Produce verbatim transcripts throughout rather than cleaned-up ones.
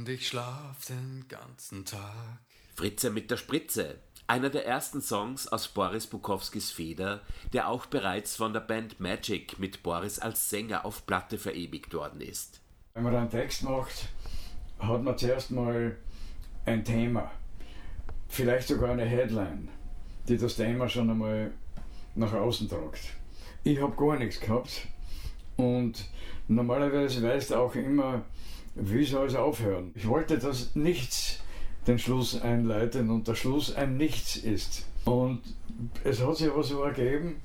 und ich schlaf den ganzen Tag. Fritze mit der Spritze, einer der ersten Songs aus Boris Bukowskis Feder, der auch bereits von der Band Magic mit Boris als Sänger auf Platte verewigt worden ist. Wenn man einen Text macht, hat man zuerst mal ein Thema, vielleicht sogar eine Headline, die das Thema schon einmal nach außen tragt. Ich habe gar nichts gehabt und normalerweise weißt du auch immer, wie soll es aufhören. Ich wollte, dass nichts den Schluss einleiten und der Schluss ein Nichts ist. Und es hat sich aber so ergeben,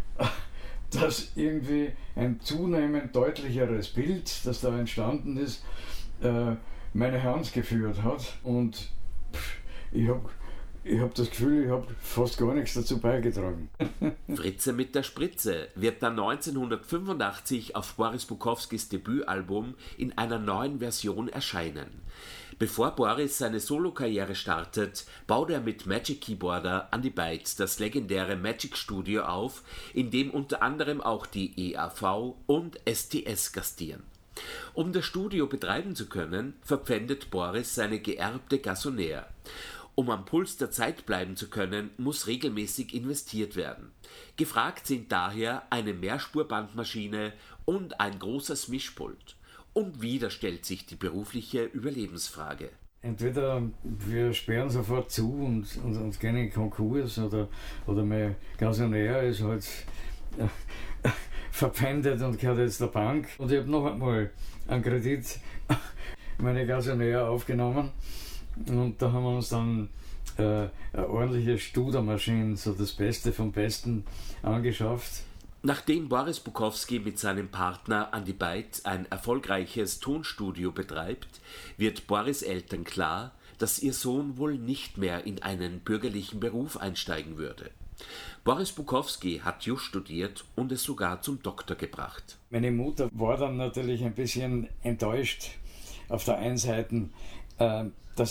dass irgendwie ein zunehmend deutlicheres Bild, das da entstanden ist, meine Hand geführt hat. Und ich habe ich hab das Gefühl, ich habe fast gar nichts dazu beigetragen. Fritze mit der Spritze wird dann neunzehnhundertfünfundachtzig auf Boris Bukowskis Debütalbum in einer neuen Version erscheinen. Bevor Boris seine Solokarriere startet, baut er mit Magic Keyboarder Andy Byte das legendäre Magic Studio auf, in dem unter anderem auch die E A V und S T S gastieren. Um das Studio betreiben zu können, verpfändet Boris seine geerbte Gasonère. Um am Puls der Zeit bleiben zu können, muss regelmäßig investiert werden. Gefragt sind daher eine Mehrspurbandmaschine und ein großes Mischpult. Und wieder stellt sich die berufliche Überlebensfrage. Entweder wir sperren sofort zu und, und, und gehen in Konkurs oder, oder mein Gasonär ist halt äh, verpfändet und gehört jetzt der Bank. Und ich habe noch einmal einen Kredit meine Gasonär aufgenommen. Und da haben wir uns dann äh, eine ordentliche Studermaschine, so das Beste vom Besten, angeschafft. Nachdem Boris Bukowski mit seinem Partner Andy Byte ein erfolgreiches Tonstudio betreibt, wird Boris' Eltern klar, dass ihr Sohn wohl nicht mehr in einen bürgerlichen Beruf einsteigen würde. Boris Bukowski hat Just studiert und es sogar zum Doktor gebracht. Meine Mutter war dann natürlich ein bisschen enttäuscht auf der einen Seite, äh, dass